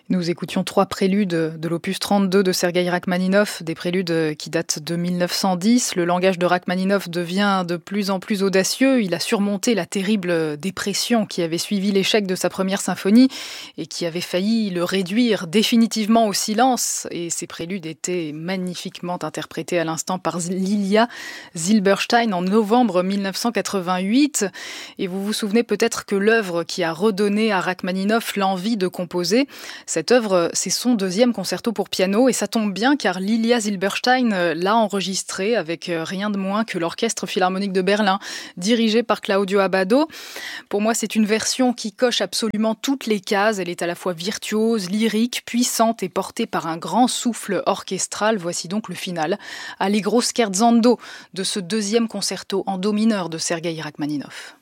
Nous écoutions 3 préludes de l'opus 32 de Sergueï Rachmaninov, des préludes qui datent de 1910. Le langage de Rachmaninov devient de plus en plus audacieux. Il a surmonté la terrible dépression qui avait suivi l'échec de sa première symphonie et qui avait failli le réduire définitivement au silence. Et ces préludes étaient magnifiquement interprétés à l'instant par Lilia Zilberstein en novembre 1988. Et vous vous souvenez peut-être que l'œuvre qui a redonné à Rachmaninov l'envie de composer, cette œuvre, c'est son deuxième concerto pour piano et ça tombe bien car Lilia Zilberstein l'a enregistré avec rien de moins que l'Orchestre Philharmonique de Berlin, dirigé par Claudio Abbado. Pour moi, c'est une version qui coche absolument toutes les cases. Elle est à la fois virtuose, lyrique, puissante et portée par un grand souffle orchestral. Voici donc le final, Allegro scherzando, de ce deuxième concerto en do mineur de Sergueï Rachmaninov.